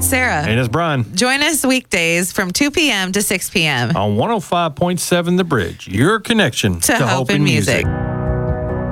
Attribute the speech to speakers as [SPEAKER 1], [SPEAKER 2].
[SPEAKER 1] it's Sarah.
[SPEAKER 2] And it's Brian.
[SPEAKER 1] Join us weekdays from 2 p.m. to 6 p.m.
[SPEAKER 2] on 105.7 The Bridge, your connection
[SPEAKER 1] to Hope and Music.